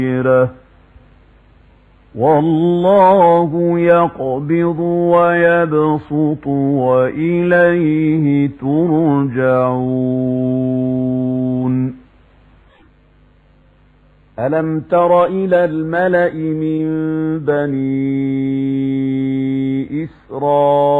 والله يقبض ويبسط وإليه ترجعون ألم تر إلى الملأ من بني إسرائيل